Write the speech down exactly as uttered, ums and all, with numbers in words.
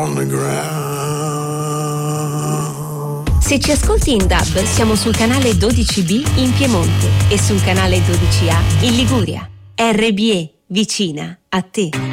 on the ground. Se ci ascolti in D A B, siamo sul canale dodici B in Piemonte e sul canale dodici A in Liguria. R B E, vicina a te.